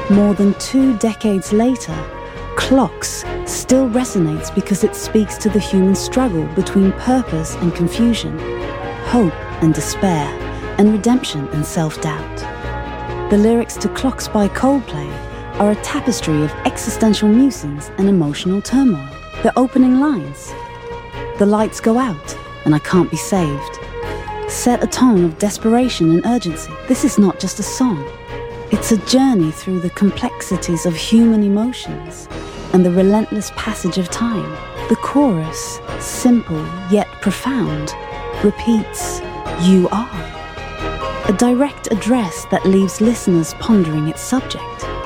More than 2 decades later, Clocks still resonates because it speaks to the human struggle between purpose and confusion, hope and despair, and redemption and self-doubt. The lyrics to Clocks by Coldplay are a tapestry of existential nuisance and emotional turmoil. The opening lines, "The lights go out and I can't be saved," set a tone of desperation and urgency. This is not just a song. It's a journey through the complexities of human emotions and the relentless passage of time. The chorus, simple yet profound, repeats, "You are," a direct address that leaves listeners pondering its subject.